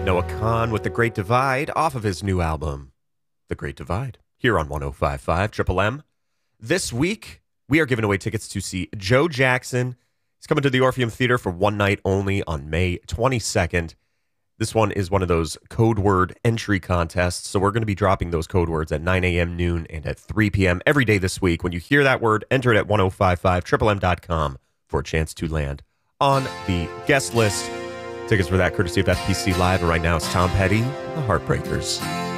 Noah Khan with The Great Divide off of his new album, The Great Divide, here on 105.5 Triple M. This week, we are giving away tickets to see Joe Jackson. He's coming to the Orpheum Theater for one night only on May 22nd. This one is one of those code word entry contests, so we're going to be dropping those code words at 9 a.m., noon, and at 3 p.m. every day this week. When you hear that word, enter it at 1055triplem.com for a chance to land on the guest list. Tickets for that courtesy of FPC Live, and right now it's Tom Petty, The Heartbreakers.